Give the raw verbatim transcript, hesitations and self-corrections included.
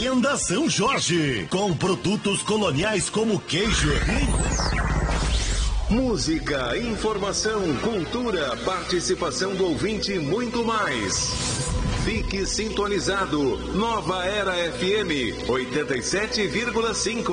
Revenda São Jorge, com produtos coloniais como queijo. Música, informação, cultura, participação do ouvinte e muito mais. Fique sintonizado. Nova Era F M oitenta e sete vírgula cinco.